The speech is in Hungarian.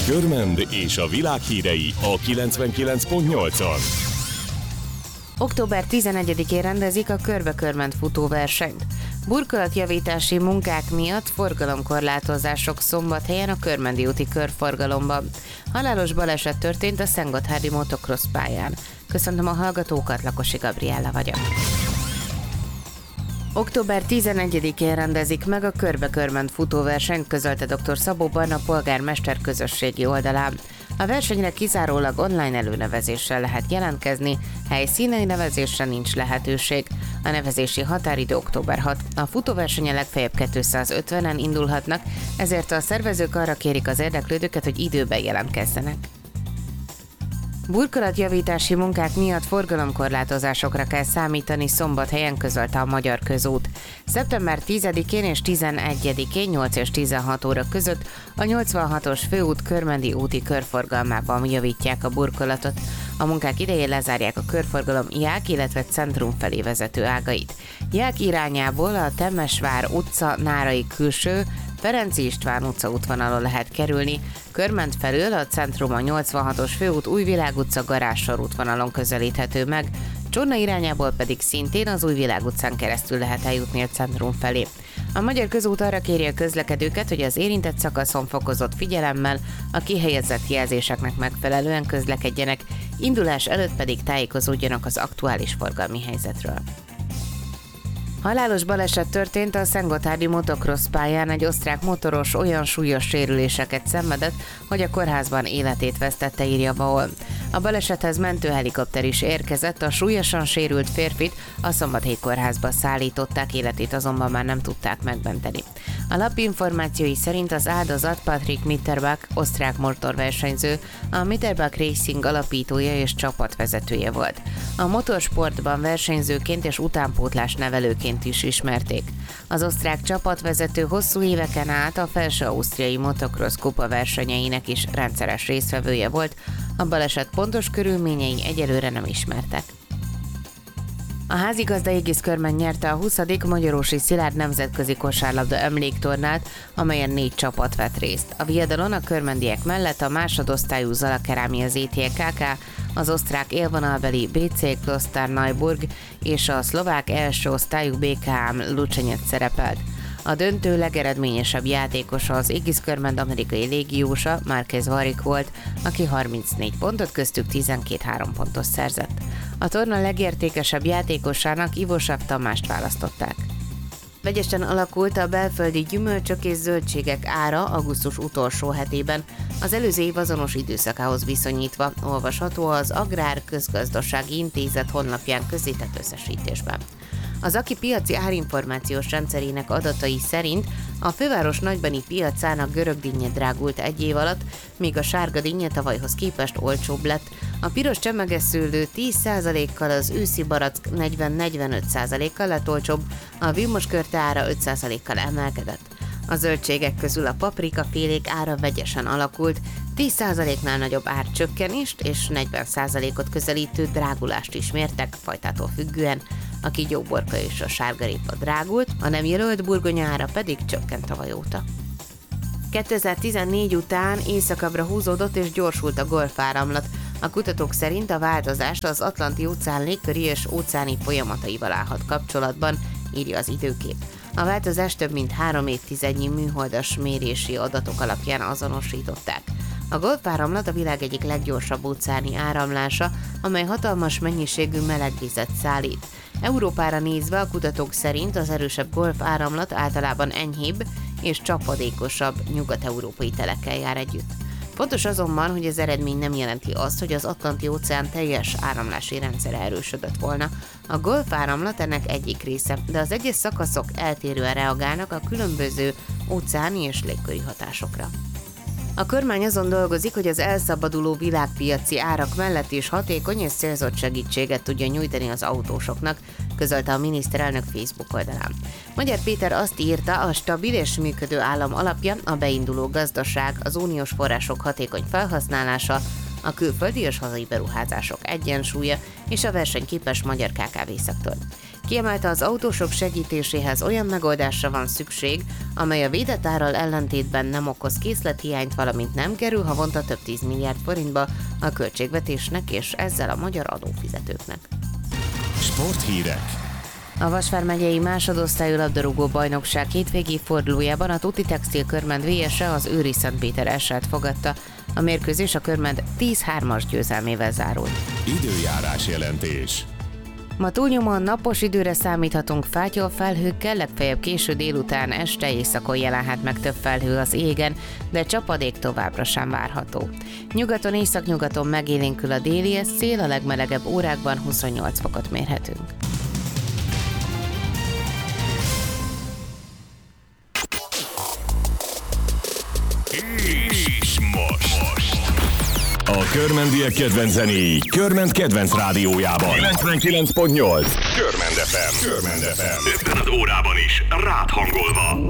Körmend és a világ hírei a 99.8-on. Október 11-én rendezik a Körbe-Körment futóversenyt. Burkolatjavítási munkák miatt forgalomkorlátozások Szombathelyen a Körmendi úti körforgalomban. Halálos baleset történt a Szentgotthárdi motocross pályán. Köszöntöm a hallgatókat, Lakosi Gabriella vagyok. Október 11-én rendezik meg a Körbe-Körment futóversenyt, közölte dr. Szabó Barna polgármester közösségi oldalán. A versenyre kizárólag online előnevezéssel lehet jelentkezni, helyszíni nevezésre nincs lehetőség. A nevezési határidő október 6. A futóversenyen legfeljebb 250-en indulhatnak, ezért a szervezők arra kérik az érdeklődőket, hogy időben jelentkezzenek. Burkolatjavítási munkák miatt forgalomkorlátozásokra kell számítani Szombathelyen, közölte a Magyar Közút. Szeptember 10-én és 11-én 8 és 16 óra között a 86-os főút Körmendi úti körforgalmában javítják a burkolatot. A munkák idején lezárják a körforgalom Ják, illetve Centrum felé vezető ágait. Ják irányából a Temesvár utca Nárai külső, Ferenczy István utca útvonalon lehet kerülni, Körment felől a Centrum a 86-os főút Újvilág utca Garázssor útvonalon közelíthető meg, Csorna irányából pedig szintén az Újvilág utcán keresztül lehet eljutni a Centrum felé. A Magyar Közút arra kéri a közlekedőket, hogy az érintett szakaszon fokozott figyelemmel, a kihelyezett jelzéseknek megfelelően közlekedjenek, indulás előtt pedig tájékozódjanak az aktuális forgalmi helyzetről. Halálos baleset történt a Szentgotthárdi motocross pályán, egy osztrák motoros olyan súlyos sérüléseket szenvedett, hogy a kórházban életét vesztette, írja Vaol. A balesethez mentőhelikopter is érkezett, a súlyosan sérült férfit a Szombathelyi kórházba szállították, életét azonban már nem tudták megmenteni. A lap információi szerint az áldozat Patrick Mitterbach, osztrák motorversenyző, a Mitterbach Racing alapítója és csapatvezetője volt. A motorsportban versenyzőként és utánpótlás nevelőként is ismerték. Az osztrák csapatvezető hosszú éveken át a Felső-Ausztriai Motocross kupa versenyeinek is rendszeres résztvevője volt, a baleset pontos körülményei egyelőre nem ismertek. A házigazda Égiszkörmend nyerte a 20. Magyarósi Szilárd nemzetközi kosárlabda emléktornát, amelyen 4 csapat vett részt. A viadalon a körmendiek mellett a másodosztályú Zalakerámia ZTKK, az osztrák élvonalbeli BC Klosterneuburg és a szlovák első osztályú BKM Lucsenyec szerepelt. A döntő legeredményesebb játékosa az Égiszkörmend amerikai légiósa, Márquez Varik volt, aki 34 pontot, köztük 12 3 pontot szerzett. A torna legértékesebb játékosának Ivosav Tamást választották. Vegyesen alakult a belföldi gyümölcsök és zöldségek ára augusztus utolsó hetében, az előző év azonos időszakához viszonyítva, olvasható az Agrár Közgazdasági Intézet honlapján közzétett összesítésben. Az AKI piaci árinformációs rendszerének adatai szerint a főváros nagybani piacának görög dinnye drágult egy év alatt, míg a sárga dinnye tavalyhoz képest olcsóbb lett. A piros csemegeszőlő 10%-kal, az őszi barack 40-45%-kal lett olcsóbb, a vilmoskörte ára 5%-kal emelkedett. A zöldségek közül a paprikafélék ára vegyesen alakult, 10%-nál nagyobb árcsökkenést és 40%-ot közelítő drágulást is mértek, fajtától függően. A kígyóborka és a sárgarépa drágult, a nem jelölt burgonya ára pedig csökkent tavaly óta. 2014 után északabbra húzódott és gyorsult a golfáramlat. A kutatók szerint a változást az Atlanti-óceán légköri és óceáni folyamataival állhat kapcsolatban, írja az Időkép. A változást több mint 3 évtizednyi műholdas mérési adatok alapján azonosították. A golfáramlat a világ egyik leggyorsabb óceáni áramlása, amely hatalmas mennyiségű melegvizet szállít. Európára nézve a kutatók szerint az erősebb golfáramlat általában enyhébb és csapadékosabb nyugat-európai telekkel jár együtt. Fontos azonban, hogy az eredmény nem jelenti azt, hogy az Atlanti-óceán teljes áramlási rendszere erősödött volna. A golfáramlat ennek egyik része, de az egyes szakaszok eltérően reagálnak a különböző óceáni és légköri hatásokra. A kormány azon dolgozik, hogy az elszabaduló világpiaci árak mellett is hatékony és célzott segítséget tudja nyújtani az autósoknak, közölte a miniszterelnök Facebook oldalán. Magyar Péter azt írta, a stabil és működő állam alapja a beinduló gazdaság, az uniós források hatékony felhasználása, a külföldi és hazai beruházások egyensúlya és a versenyképes magyar KKV-szektor. Kiemelte, az autósok segítéséhez olyan megoldásra van szükség, amely a védett árral ellentétben nem okoz készlethiányt, valamint nem kerül havonta több 10 milliárd forintba a költségvetésnek és ezzel a magyar adófizetőknek. Sporthírek. A Vas megyei másodosztályú labdarúgó bajnokság hétvégi fordulójában a Tuti Textil Körmend VS-e az Őri Szentpéter SA-t fogadta. A mérkőzés a Körmend 10-3-as győzelmével zárult. Időjárás jelentés. Ma túlnyomóan napos időre számíthatunk fátyolfelhőkkel, legfeljebb késő délután, este, éjszakon jelenhet meg több felhő az égen, de csapadék továbbra sem várható. Nyugaton, északnyugaton megélénkül a déli szél, a legmelegebb órákban 28 fokot mérhetünk. És most. A körmendiek kedvenc zenéi Körmend kedvenc rádiójában. 99.8. Körmend FM. Körmend FM. Ebben az órában is rád hangolva.